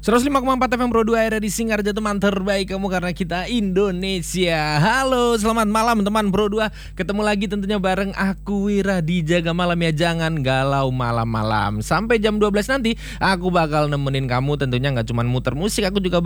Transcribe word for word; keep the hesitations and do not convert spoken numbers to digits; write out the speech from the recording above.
seratus lima koma empat F M Pro dua era di Singaraja, teman terbaik kamu karena kita Indonesia. Halo, selamat malam teman Pro dua. Ketemu lagi tentunya bareng aku Wira di Jaga Malam ya. Jangan galau malam-malam. Sampai jam dua belas nanti aku bakal nemenin kamu, tentunya nggak cuma muter musik, aku juga